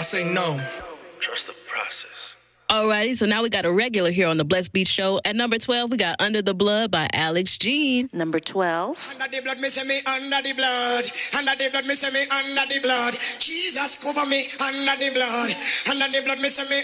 I say no. Trust the process. Alrighty, so now we got a regular here on the Blessed Beat Show. At number 12, we got Under the Blood by Alex G. Number 12. Under the blood, me say me under the blood. Under the blood, me say me under the blood. Jesus cover me under the blood. Under the blood, me say me